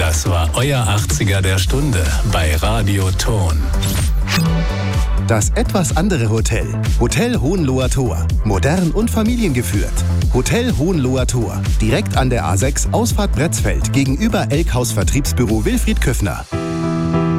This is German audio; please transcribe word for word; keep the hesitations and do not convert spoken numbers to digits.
Das war euer achtziger der Stunde bei Radio Ton. Das etwas andere Hotel. Hotel Hohenloher Tor. Modern und familiengeführt. Hotel Hohenloher Tor. Direkt an der A sechs, Ausfahrt Bretzfeld, gegenüber Elkhaus Vertriebsbüro Wilfried Köffner.